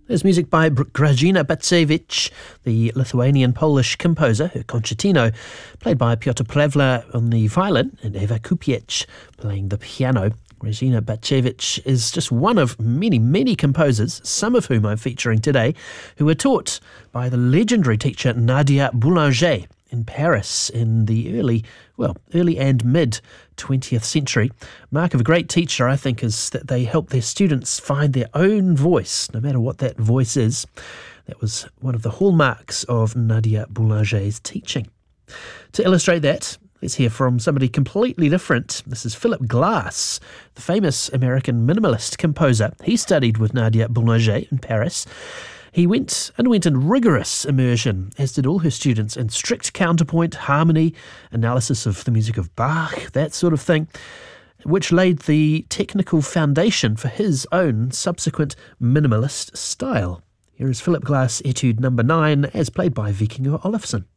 There's music by Grażyna Bacewicz, the Lithuanian-Polish composer, her concertino, played by Piotr Plewla on the violin and Eva Kupiec playing the piano. Grażyna Bacewicz is just one of many, many composers, some of whom I'm featuring today, who were taught by the legendary teacher Nadia Boulanger in Paris in the early and mid 20th century. Mark of a great teacher, I think, is that they help their students find their own voice, no matter what that voice is. That was one of the hallmarks of Nadia Boulanger's teaching. To illustrate that, let's hear from somebody completely different. This is Philip Glass, the famous American minimalist composer. He studied with Nadia Boulanger in Paris. He underwent a rigorous immersion, as did all her students, in strict counterpoint, harmony, analysis of the music of Bach, that sort of thing, which laid the technical foundation for his own subsequent minimalist style. Here is Philip Glass Etude No. 9, as played by Vikingur Olafsson.